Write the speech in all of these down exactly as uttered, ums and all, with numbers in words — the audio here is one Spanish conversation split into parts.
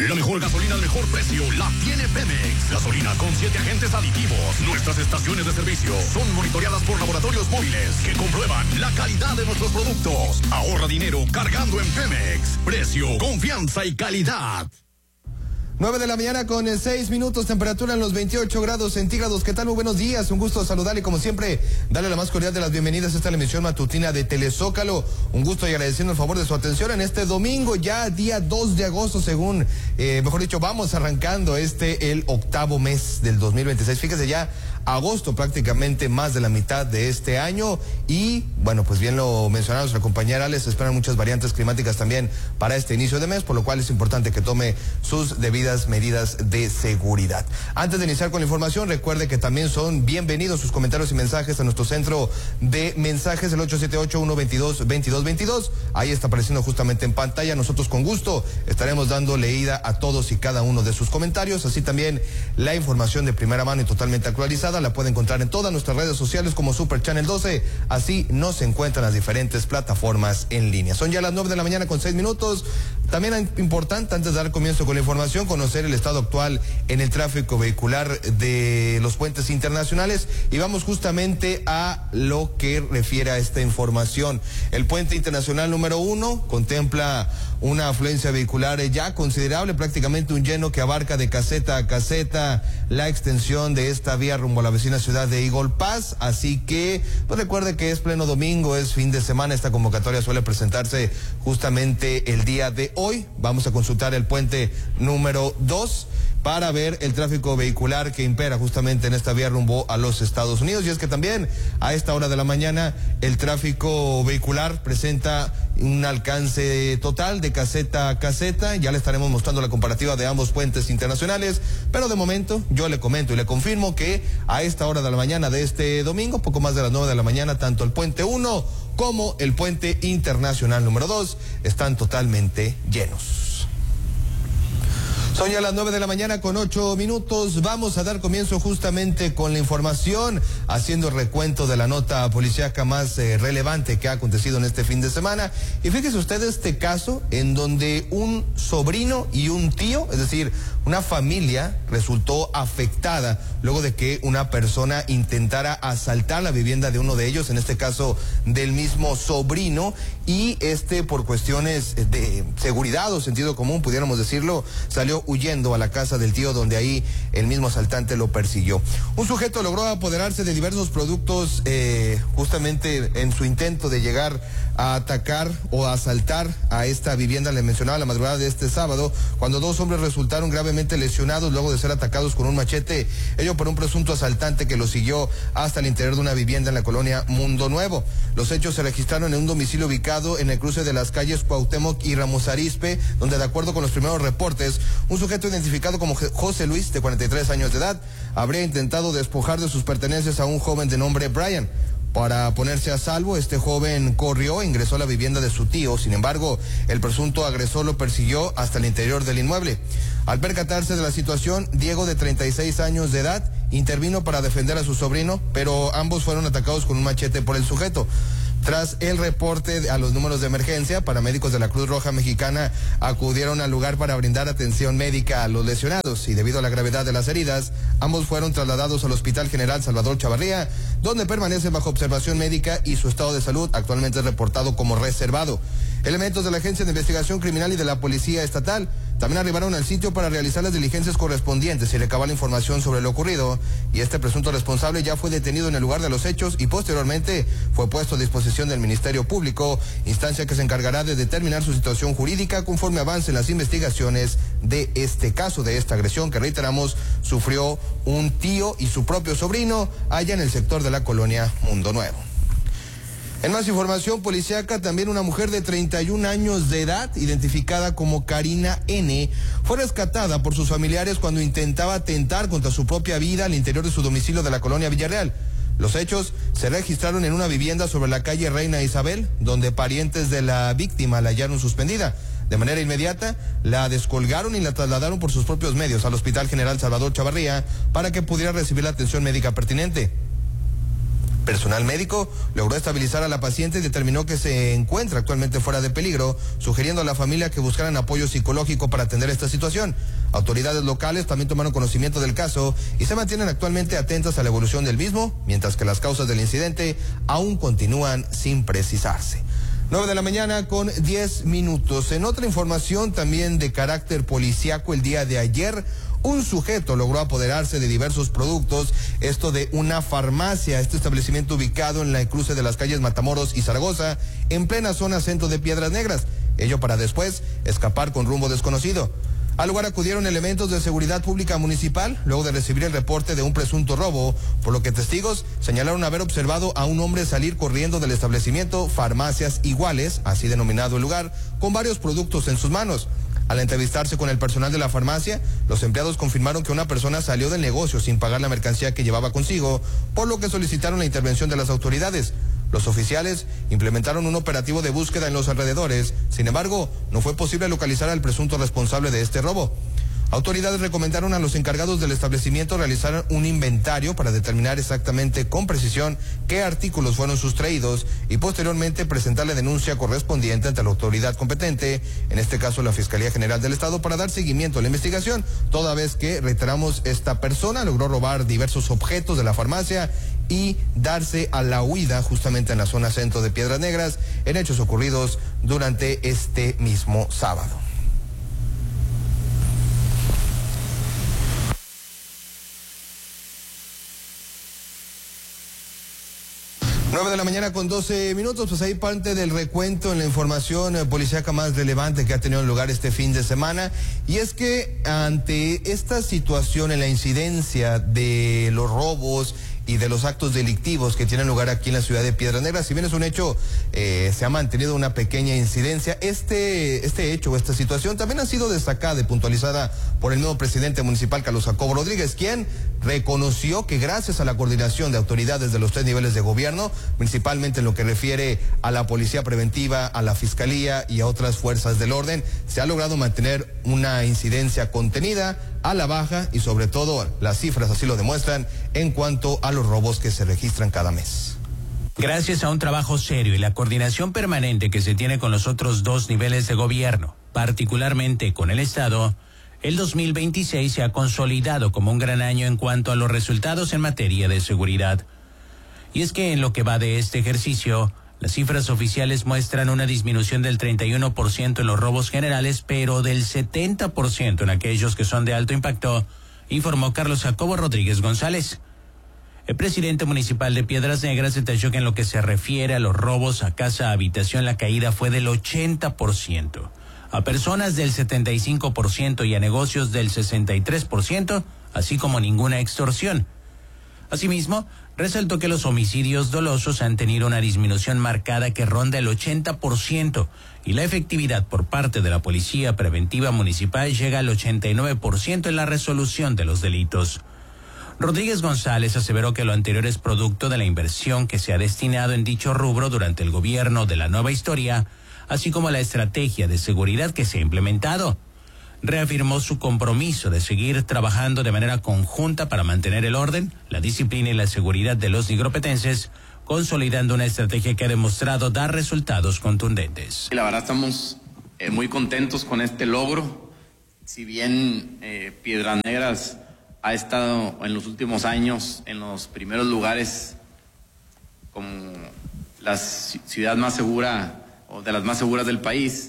La mejor gasolina al mejor precio la tiene Pemex. Gasolina con siete agentes aditivos. Nuestras estaciones de servicio son monitoreadas por laboratorios móviles que comprueban la calidad de nuestros productos. Ahorra dinero cargando en Pemex. Precio, confianza y calidad. nueve de la mañana con seis minutos, temperatura en los veintiocho grados centígrados. ¿Qué tal? Muy buenos días, un gusto saludarle, como siempre, darle la más cordial de las bienvenidas a esta emisión matutina de Telezócalo. Un gusto y agradeciendo el favor de su atención en este domingo, ya día dos de agosto, según, eh, mejor dicho, vamos arrancando este, el octavo mes del dos mil veintiséis. Fíjese ya, agosto prácticamente más de la mitad de este año y, bueno, pues bien lo mencionaba nuestra compañera Alex, se esperan muchas variantes climáticas también para este inicio de mes, por lo cual es importante que tome sus debidas medidas de seguridad. Antes de iniciar con la información, recuerde que también son bienvenidos sus comentarios y mensajes a nuestro centro de mensajes, el ocho siete ocho, uno dos dos, dos dos dos dos. Ahí está apareciendo justamente en pantalla. Nosotros con gusto estaremos dando leída a todos y cada uno de sus comentarios. Así también la información de primera mano y totalmente actualizada la puede encontrar en todas nuestras redes sociales como Super Channel doce. Así nos encuentran las diferentes plataformas en línea. Son ya las nueve de la mañana con seis minutos. También es importante, antes de dar comienzo con la información, conocer el estado actual en el tráfico vehicular de los puentes internacionales y vamos justamente a lo que refiere a esta información. El puente internacional número uno contempla una afluencia vehicular ya considerable, prácticamente un lleno que abarca de caseta a caseta la extensión de esta vía rumbo a la vecina ciudad de Eagle Pass, así que pues recuerde que es pleno domingo, es fin de semana, esta convocatoria suele presentarse justamente el día de hoy. Vamos a consultar el puente número dos para ver el tráfico vehicular que impera justamente en esta vía rumbo a los Estados Unidos. Y es que también a esta hora de la mañana el tráfico vehicular presenta un alcance total de caseta a caseta. Ya le estaremos mostrando la comparativa de ambos puentes internacionales, pero de momento yo le comento y le confirmo que a esta hora de la mañana de este domingo, poco más de las nueve de la mañana, tanto el puente uno como el puente internacional número dos están totalmente llenos. Son ya las nueve de la mañana con ocho minutos. Vamos a dar comienzo justamente con la información, haciendo el recuento de la nota policíaca más eh, relevante que ha acontecido en este fin de semana. Y fíjese usted este caso en donde un sobrino y un tío, es decir, una familia, resultó afectada luego de que una persona intentara asaltar la vivienda de uno de ellos, en este caso del mismo sobrino, y este por cuestiones de seguridad o sentido común, pudiéramos decirlo, salió huyendo a la casa del tío, donde ahí el mismo asaltante lo persiguió. Un sujeto logró apoderarse de diversos productos eh, justamente en su intento de llegar a atacar o a asaltar a esta vivienda. Le mencionaba la madrugada de este sábado, cuando dos hombres resultaron gravemente lesionados luego de ser atacados con un machete, ello por un presunto asaltante que lo siguió hasta el interior de una vivienda en la colonia Mundo Nuevo. Los hechos se registraron en un domicilio ubicado en el cruce de las calles Cuauhtémoc y Ramos Arizpe, donde de acuerdo con los primeros reportes, un sujeto identificado como José Luis, de cuarenta y tres años de edad, habría intentado despojar de sus pertenencias a un joven de nombre Brian. Para ponerse a salvo, este joven corrió e ingresó a la vivienda de su tío. Sin embargo, el presunto agresor lo persiguió hasta el interior del inmueble. Al percatarse de la situación, Diego, de treinta y seis años de edad, intervino para defender a su sobrino, pero ambos fueron atacados con un machete por el sujeto. Tras el reporte a los números de emergencia, paramédicos de la Cruz Roja Mexicana acudieron al lugar para brindar atención médica a los lesionados y debido a la gravedad de las heridas, ambos fueron trasladados al Hospital General Salvador Chavarría, donde permanecen bajo observación médica y su estado de salud actualmente es reportado como reservado. Elementos de la Agencia de Investigación Criminal y de la Policía Estatal también arribaron al sitio para realizar las diligencias correspondientes y recabar la información sobre lo ocurrido, y este presunto responsable ya fue detenido en el lugar de los hechos y posteriormente fue puesto a disposición del Ministerio Público, instancia que se encargará de determinar su situación jurídica conforme avancen las investigaciones de este caso, de esta agresión que, reiteramos, sufrió un tío y su propio sobrino allá en el sector de la colonia Mundo Nuevo. En más información policíaca, también una mujer de treinta y un años de edad, identificada como Karina N., fue rescatada por sus familiares cuando intentaba atentar contra su propia vida al interior de su domicilio de la colonia Villarreal. Los hechos se registraron en una vivienda sobre la calle Reina Isabel, donde parientes de la víctima la hallaron suspendida. De manera inmediata, la descolgaron y la trasladaron por sus propios medios al Hospital General Salvador Chavarría para que pudiera recibir la atención médica pertinente. Personal médico logró estabilizar a la paciente y determinó que se encuentra actualmente fuera de peligro, sugiriendo a la familia que buscaran apoyo psicológico para atender esta situación. Autoridades locales también tomaron conocimiento del caso y se mantienen actualmente atentas a la evolución del mismo, mientras que las causas del incidente aún continúan sin precisarse. nueve de la mañana con diez minutos. En otra información también de carácter policiaco, el día de ayer, un sujeto logró apoderarse de diversos productos, esto de una farmacia, este establecimiento ubicado en la cruce de las calles Matamoros y Zaragoza, en plena zona centro de Piedras Negras, ello para después escapar con rumbo desconocido. Al lugar acudieron elementos de seguridad pública municipal luego de recibir el reporte de un presunto robo, por lo que testigos señalaron haber observado a un hombre salir corriendo del establecimiento Farmacias Iguales, así denominado el lugar, con varios productos en sus manos. Al entrevistarse con el personal de la farmacia, los empleados confirmaron que una persona salió del negocio sin pagar la mercancía que llevaba consigo, por lo que solicitaron la intervención de las autoridades. Los oficiales implementaron un operativo de búsqueda en los alrededores, sin embargo, no fue posible localizar al presunto responsable de este robo. Autoridades recomendaron a los encargados del establecimiento realizar un inventario para determinar exactamente con precisión qué artículos fueron sustraídos y posteriormente presentar la denuncia correspondiente ante la autoridad competente, en este caso la Fiscalía General del Estado, para dar seguimiento a la investigación, toda vez que, reiteramos, esta persona logró robar diversos objetos de la farmacia y darse a la huida justamente en la zona centro de Piedras Negras, en hechos ocurridos durante este mismo sábado. nueve de la mañana con doce minutos, pues ahí parte del recuento en la información eh, policíaca más relevante que ha tenido lugar este fin de semana. Y es que ante esta situación en la incidencia de los robos y de los actos delictivos que tienen lugar aquí en la ciudad de Piedras Negras, si bien es un hecho, eh, se ha mantenido una pequeña incidencia, este, este hecho o esta situación también ha sido destacada y puntualizada por el nuevo presidente municipal, Carlos Jacobo Rodríguez, quien reconoció que gracias a la coordinación de autoridades de los tres niveles de gobierno, principalmente en lo que refiere a la policía preventiva, a la fiscalía y a otras fuerzas del orden, se ha logrado mantener una incidencia contenida, a la baja, y sobre todo las cifras así lo demuestran en cuanto a los robos que se registran cada mes. Gracias a un trabajo serio y la coordinación permanente que se tiene con los otros dos niveles de gobierno, particularmente con el Estado, el dos mil veintiséis se ha consolidado como un gran año en cuanto a los resultados en materia de seguridad. Y es que en lo que va de este ejercicio, las cifras oficiales muestran una disminución del treinta y uno por ciento en los robos generales, pero del setenta por ciento en aquellos que son de alto impacto, informó Carlos Jacobo Rodríguez González. El presidente municipal de Piedras Negras detalló que en lo que se refiere a los robos a casa habitación, la caída fue del ochenta por ciento, a personas del setenta y cinco por ciento y a negocios del sesenta y tres por ciento, así como ninguna extorsión. Asimismo, resaltó que los homicidios dolosos han tenido una disminución marcada que ronda el ochenta por ciento y la efectividad por parte de la Policía Preventiva Municipal llega al ochenta y nueve por ciento en la resolución de los delitos. Rodríguez González aseveró que lo anterior es producto de la inversión que se ha destinado en dicho rubro durante el gobierno de la nueva historia, así como la estrategia de seguridad que se ha implementado. Reafirmó su compromiso de seguir trabajando de manera conjunta para mantener el orden, la disciplina y la seguridad de los nigropetenses, consolidando una estrategia que ha demostrado dar resultados contundentes. La verdad estamos eh, muy contentos con este logro. Si bien eh, Piedras Negras ha estado en los últimos años en los primeros lugares como la ciudad más segura o de las más seguras del país,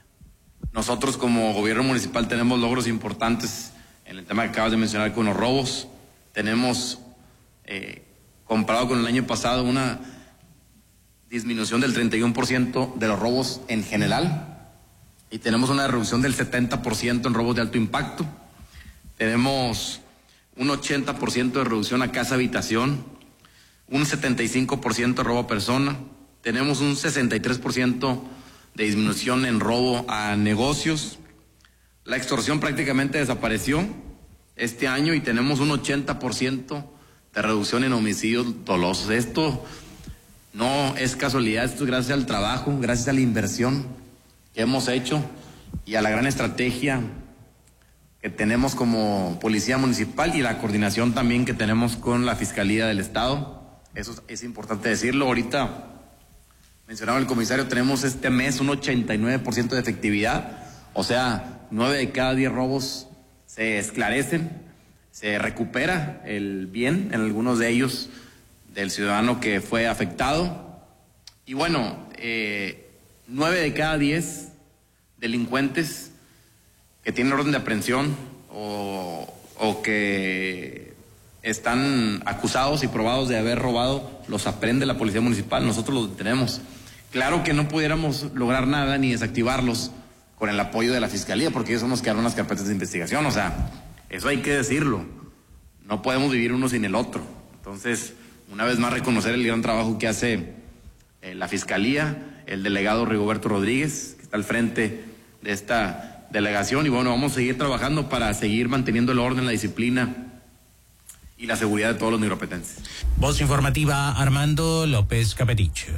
nosotros como gobierno municipal tenemos logros importantes en el tema que acabas de mencionar con los robos. Tenemos, eh, comparado con el año pasado, una disminución del treinta y uno por ciento de los robos en general y tenemos una reducción del setenta por ciento en robos de alto impacto. Tenemos un ochenta por ciento de reducción a casa habitación, un setenta y cinco por ciento de robo a persona. Tenemos un sesenta y tres por ciento de disminución en robo a negocios. La extorsión prácticamente desapareció este año y tenemos un ochenta por ciento de reducción en homicidios dolosos. Esto no es casualidad, esto es gracias al trabajo, gracias a la inversión que hemos hecho y a la gran estrategia que tenemos como Policía Municipal y la coordinación también que tenemos con la Fiscalía del Estado. Eso es importante decirlo. Ahorita, mencionaba el comisario, tenemos este mes un ochenta y nueve por ciento de efectividad, o sea, nueve de cada diez robos se esclarecen, se recupera el bien en algunos de ellos del ciudadano que fue afectado. Y bueno, eh, nueve de cada diez delincuentes que tienen orden de aprehensión o, o que están acusados y probados de haber robado, los aprende la Policía Municipal, nosotros los detenemos. Claro que no pudiéramos lograr nada ni desactivarlos con el apoyo de la Fiscalía, porque ellos son los que dan las carpetas de investigación, o sea, eso hay que decirlo. No podemos vivir uno sin el otro. Entonces, una vez más reconocer el gran trabajo que hace eh, la Fiscalía, el delegado Rigoberto Rodríguez, que está al frente de esta delegación, y bueno, vamos a seguir trabajando para seguir manteniendo el orden, la disciplina y la seguridad de todos los nigropetenses. Voz informativa, Armando López Capeticho.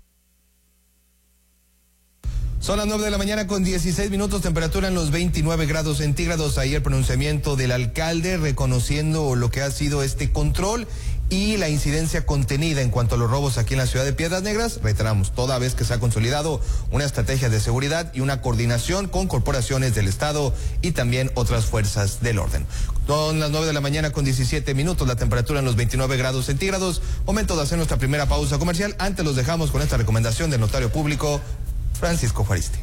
Son las nueve de la mañana con dieciséis minutos, temperatura en los veintinueve grados centígrados. Ahí el pronunciamiento del alcalde reconociendo lo que ha sido este control y la incidencia contenida en cuanto a los robos aquí en la ciudad de Piedras Negras. Reiteramos, toda vez que se ha consolidado una estrategia de seguridad y una coordinación con corporaciones del Estado y también otras fuerzas del orden. Son las nueve de la mañana con diecisiete minutos, la temperatura en los veintinueve grados centígrados. Momento de hacer nuestra primera pausa comercial. Antes los dejamos con esta recomendación del notario público Francisco Juaristi.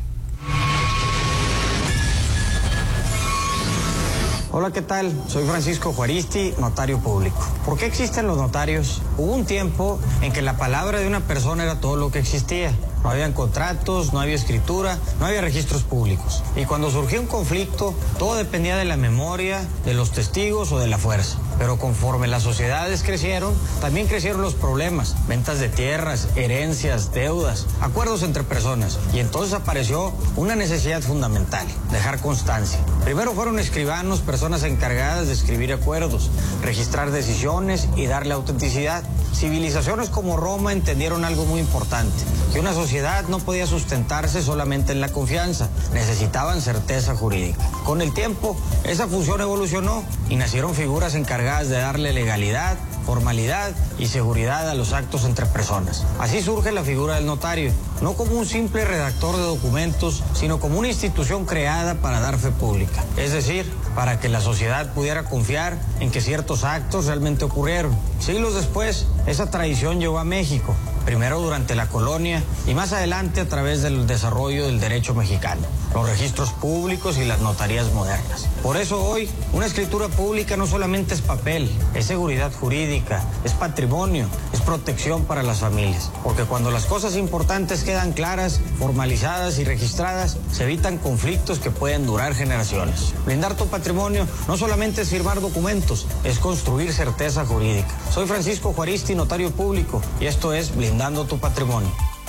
Hola, ¿qué tal? Soy Francisco Juaristi, notario público. ¿Por qué existen los notarios? Hubo un tiempo en que la palabra de una persona era todo lo que existía. No habían contratos, no había escritura, no había registros públicos. Y cuando surgió un conflicto, todo dependía de la memoria, de los testigos o de la fuerza. Pero conforme las sociedades crecieron, también crecieron los problemas. Ventas de tierras, herencias, deudas, acuerdos entre personas. Y entonces apareció una necesidad fundamental: dejar constancia. Primero fueron escribanos, personas encargadas de escribir acuerdos, registrar decisiones y darle autenticidad. Civilizaciones como Roma entendieron algo muy importante: que una sociedad no podía sustentarse solamente en la confianza, necesitaban certeza jurídica. Con el tiempo, esa función evolucionó y nacieron figuras encargadas de darle legalidad, formalidad y seguridad a los actos entre personas. Así surge la figura del notario, no como un simple redactor de documentos, sino como una institución creada para dar fe pública. Es decir, para que la sociedad pudiera confiar en que ciertos actos realmente ocurrieron. Siglos después, esa tradición llegó a México, primero durante la colonia y más adelante a través del desarrollo del derecho mexicano, los registros públicos y las notarías modernas. Por eso hoy, una escritura pública no solamente es papel, es seguridad jurídica, es patrimonio, es protección para las familias. Porque cuando las cosas importantes quedan claras, formalizadas y registradas, se evitan conflictos que pueden durar generaciones. Blindar tu patrimonio no solamente es firmar documentos, es construir certeza jurídica. Soy Francisco Juaristi, notario público, y esto es Blindando tu Patrimonio.